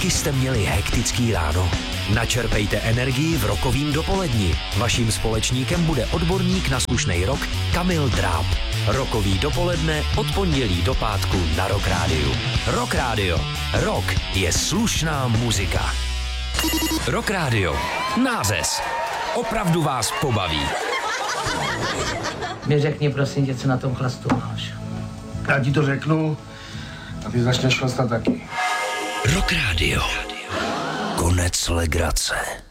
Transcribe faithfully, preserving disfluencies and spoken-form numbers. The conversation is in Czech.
Taky jste měli hektický ráno? Načerpejte energii v Rockovým dopoledni. Vaším společníkem bude odborník na slušnej rock Kamil Dráb. Rockový dopoledne od pondělí do pátku na Rock Rádiu. Rock Radio. Rock je slušná muzika. Rock Radio. Nářez. Opravdu vás pobaví. Mi řekni prosím tě, co na tom chlastu máš. Já ti to řeknu a ty začneš chlastat taky. Rock Radio. Konec legrace.